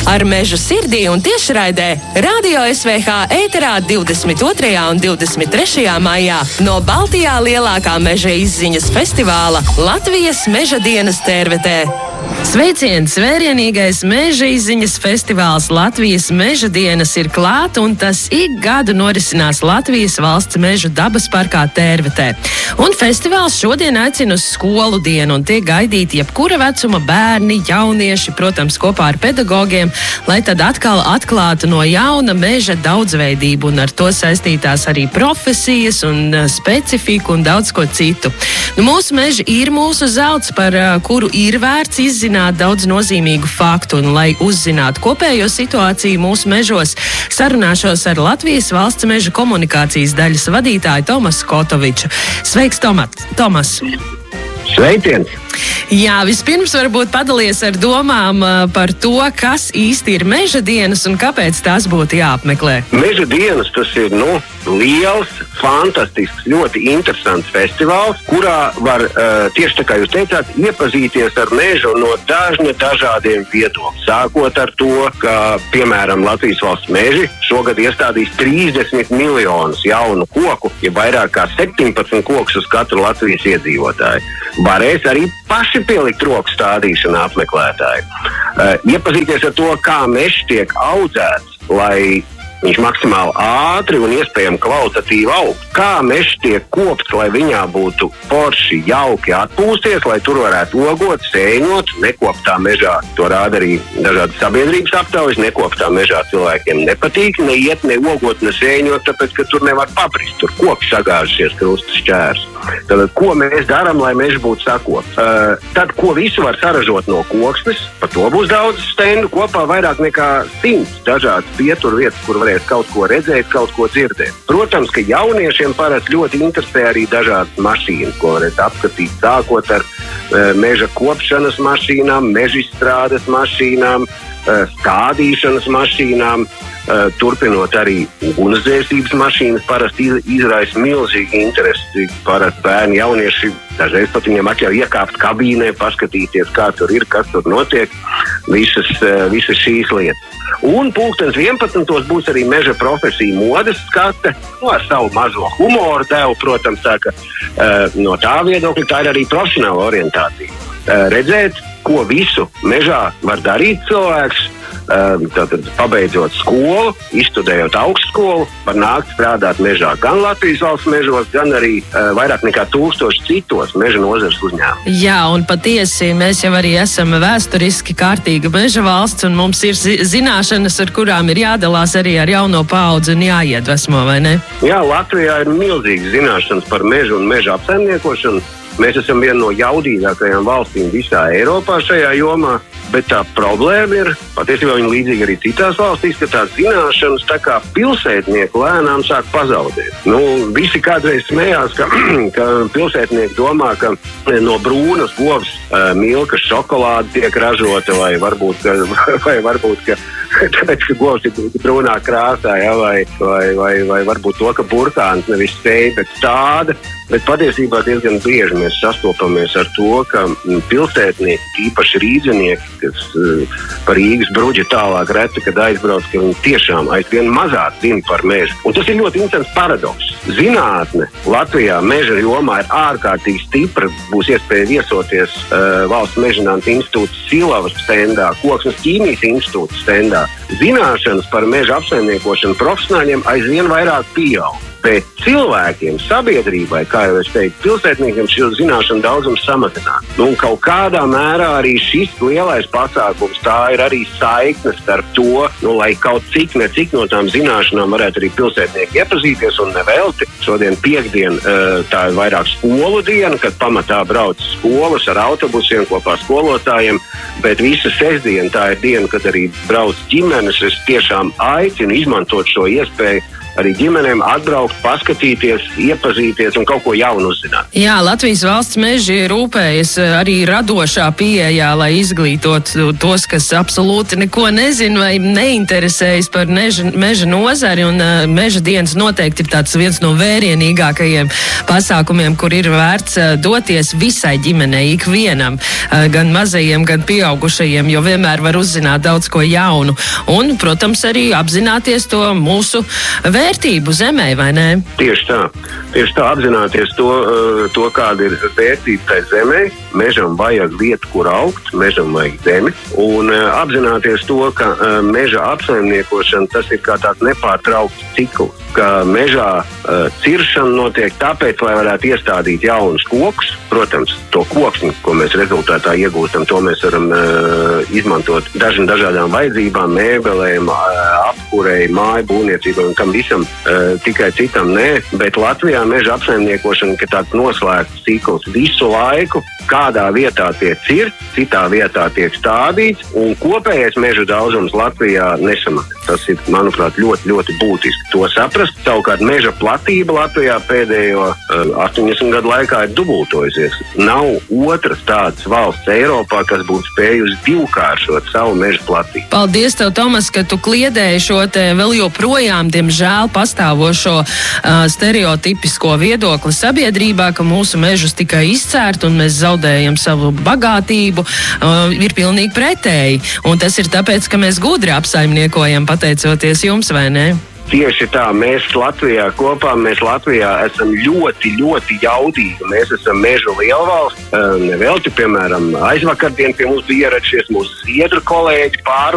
Ar Mežu sirdī un tiešraidē Radio SVH ēterā 22. un 23. maijā no Baltijā lielākā meža izziņas festivāla Latvijas Meža dienas Tērvetē. Sveiciens! Vērienīgais meža izziņas festivāls Latvijas Meža dienas ir klāt, un tas ik gadu norisinās Latvijas valsts mežu dabas parkā Tērvetē. Un festivāls šodien aicina uz skolu dienu un tiek gaidīti jebkura vecuma bērni, jaunieši, protams, kopā ar pedagogiem, lai tad atkal atklātu no jauna meža daudzveidību un ar to saistītās arī profesijas un specifiku un daudz ko citu. Mūsu meži ir mūsu zelts, par kuru ir vērts izzināt daudz nozīmīgu faktu, un lai uzzinātu kopējo situāciju mūsu mežos, sarunāšos ar Latvijas valsts meža komunikācijas daļas vadītāju Tomasu Kotoviču. Sveiks, Tomas! Sveiciens! Jā, vispirms varbūt padalies ar domām par to, kas īsti ir Meža dienas un kāpēc tās būtu jāapmeklē. Meža dienas tas ir, liels, fantastisks, ļoti interesants festivāls, kurā var, tieši tā kā jūs teicāt, iepazīties ar mežu no dažādiem viedokļiem. Sākot ar to, ka, piemēram, Latvijas valsts meži šogad iestādīs 30 miljonus jaunu koku, ja vairāk kā 17 kokus uz katru Latvijas iedzīvotāju. Varēs arī paši pielikt roku stādīšanā apmeklētāji. Iepazīties ar to, kā mežs tiek audzēts, lai viņš maksimāli ātri un iespējami kvalitatīvi aug. Kā mežs tiek kopts, lai viņā būtu forši, jauki atpūsties, lai tur varētu ogot, sēņot, nekoptā mežā. To rāda arī dažādas sabiedrības aptaujas. Nekoptā mežā cilvēkiem nepatīk ne iet, ne ogot, ne sēņot, tāpēc, ka tur nevar pabrist. Tur koki sagāžušies krustas šķērs. Tad, ko mēs darām, lai mežs būtu sakops? Tad, ko visu var saražot no koksnes, par to būs daudz stendu, kopā vairāk nekā 100 dažādas pietur vietas, kur varēs kaut ko redzēt, kaut ko dzirdēt. Protams, ka jauniešiem parasti ļoti interesē arī dažādas mašīnas, ko varēs apskatīt, sākot ar meža kopšanas mašīnām, mežizstrādes mašīnām, stādīšanas mašīnām, turpinot arī ugunsdzēsības mašīnas, parasti izraisa milzīgi interesi. Parasti bērni, jaunieši, dažreiz pat viņiem atļauj iekāpt kabīnē, paskatīties, kā tur ir, kas tur notiek, visas šīs lietas. Un 11. būs arī meža profesija modes skate, ar savu mazo humoru devu, protams, tā ka no tā viedokļa tā ir arī profesionāla orientācija. Redzēt, ko visu mežā var darīt cilvēks, tātad pabeidzot skolu, izstudējot augstskolu, var nākt strādāt mežā gan Latvijas valsts mežos, gan arī vairāk nekā 1000 citos meža nozares uzņēmumus. Jā, un patiesi mēs jau arī esam vēsturiski kārtīga meža valsts, un mums ir zināšanas, ar kurām ir jādalās arī ar jauno paudzi un jāiedvesmo, vai ne? Jā, Latvijā ir milzīgas zināšanas par mežu un meža apsaimniekošanu. Mēs esam viena no jaudīgākajām valstīm visā Eiropā šajā jomā, bet tā problēma ir, patiesībā viņa līdzīga arī citās valstīs, ka tās zināšanas tā kā pilsētnieki lēnām sāk pazaudēt. Visi kādreiz smējās, ka pilsētnieki domā, ka no brūnas govs milkas šokolāde tiek ražota, vai varbūt, ka tāpēc, ka govs ir brūnā krāsā, ja, vai varbūt to, ka burkāns nevis spēj pēc tāda, bet patiesībā diezgan bieži mēs sastopamies ar to, ka pilsētnieki, īpaši rīdzenieki, kas par Rīgas bruģi tālāk reti, kad aizbrauc, ka viņi tiešām aizvien mazāk zina par mežu. Un tas ir ļoti interesants paradoks. Zinātne Latvijā meža jomā ir ārkārtīgi stipra, būs iespēja viesoties Valsts mežzinātņu institūta Silavas stendā, Koksnes ķīmijas institūta stendā. Zināšanas par meža apsaimniekošanu profesionāļiem aizvien vairāk pieaug. Bet cilvēkiem, sabiedrībai, kā jau es teicu, pilsētniekiem šī zināšana daudzums samazinās. Un kaut kādā mērā arī šis lielais pasākums, tā ir arī saikne starp to, lai kaut cik no tām zināšanām varētu arī pilsētnieki iepazīties un nevelti. Šodien piekdien tā ir vairāk skolu diena, kad pamatā brauc skolas ar autobusiem kopā skolotājiem, bet visa sestdiena tā ir diena, kad arī brauc ģimenes. Es tiešām aicinu izmantot šo iespēju arī ģimenēm atbraukt, paskatīties, iepazīties un kaut ko jaunu uzzināt. Jā, Latvijas valsts meži rūpējas arī radošā pieejā, lai izglītotu tos, kas absolūti neko nezin vai neinteresējas par meža nozari, un meža dienas noteikti ir tāds viens no vērienīgākajiem pasākumiem, kur ir vērts doties visai ģimenei, ikvienam, gan mazajiem, gan pieaugušajiem, jo vienmēr var uzzināt daudz ko jaunu. Un, protams, arī apzināties to mūsu vērtību zemē, vai ne? Tieši tā. Tieši tā, apzināties to kāda ir vērtība tai zemē. Mežam vajag vietu, kur augt, mežam vajag zemi. Un apzināties to, ka meža apsaimniekošana tas ir kā tāds nepārtraukts cikls. Ka mežā ciršana notiek tāpēc, lai varētu iestādīt jaunus kokus. Protams, to koksni, ko mēs rezultātā iegūstam, to mēs varam izmantot dažādām vajadzībām, mēbelēm, apkurei, māju būvniecībai un tam visam, tikai citam nē. Bet Latvijā meža apsaimniekošana ir tāds noslēgts cikls visu laiku. Kādā vietā tiek cirts, citā vietā tiek stādīts, un kopējais meža daudzums Latvijā nesamazinās. Tas ir, manuprāt, ļoti, ļoti būtiski to saprast. Savukārt meža platība Latvijā pēdējo 80 gadu laikā ir dubultojusies. Nav otras tādas valsts Eiropā, kas būtu spējusi divkāršot savu meža platību. Paldies tev, Tomas, ka tu kliedēji šo te vēl joprojām, diemžēl, pastāvošo stereotipisko viedokli sabiedrībā, ka mūsu mežus tikai izcērt un mēs zaudējam savu bagātību, ir pilnīgi pretēji. Un tas ir tāpēc, ka mēs gudri apsaimniekojam, pateicoties jums, vai ne? Tieši tā, mēs Latvijā esam ļoti, ļoti jaudīgi. Mēs esam meža lielvalsts. Nevelti, piemēram, aizvakardien pie mums bija ieradušies mūsu zviedru kolēģi pār